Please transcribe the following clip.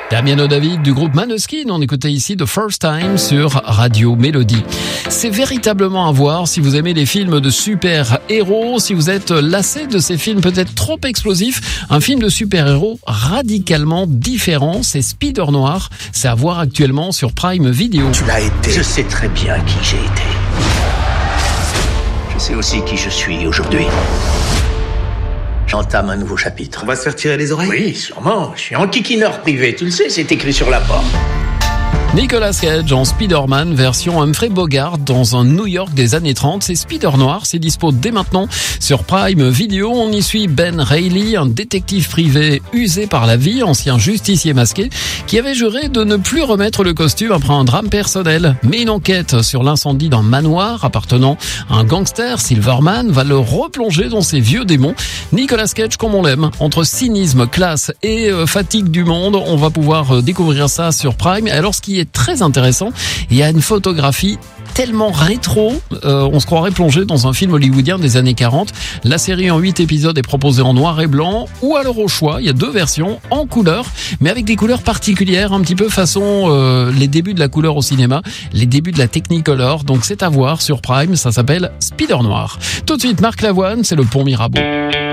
Damiano David du groupe Måneskin, on écoutait ici The First Time sur Radio Mélodie. C'est véritablement à voir si vous aimez les films de super-héros, si vous êtes lassé de ces films peut-être trop explosifs. Un film de super-héros radicalement différent, c'est Spider Noir. C'est à voir actuellement sur Prime Video. Tu l'as été. Je sais très bien qui j'ai été. Je sais aussi qui je suis aujourd'hui. J'entame un nouveau chapitre. On va se faire tirer les oreilles? Oui, sûrement. Je suis enquiquineur privé, tu le sais, c'est écrit sur la porte. Nicolas Cage en Spider-Man version Humphrey Bogart dans un New York des années 30. C'est Spider Noir, c'est dispo dès maintenant sur Prime Video. On y suit Ben Reilly, un détective privé usé par la vie, ancien justicier masqué, qui avait juré de ne plus remettre le costume après un drame personnel. Mais une enquête sur l'incendie d'un manoir appartenant à un gangster, Silverman, va le replonger dans ses vieux démons. Nicolas Cage comme on l'aime, entre cynisme, classe et fatigue du monde. On va pouvoir découvrir ça sur Prime. Alors ce qui est très intéressant, il y a une photographie tellement rétro, on se croirait plongé dans un film hollywoodien des années 40. La série en 8 épisodes est proposée en noir et blanc ou alors au choix, il y a 2 versions en couleur, mais avec des couleurs particulières, un petit peu façon les débuts de la couleur au cinéma, les débuts de la Technicolor, donc c'est à voir sur Prime, ça s'appelle Spider Noir. Tout de suite Marc Lavoine, c'est le Pont Mirabeau.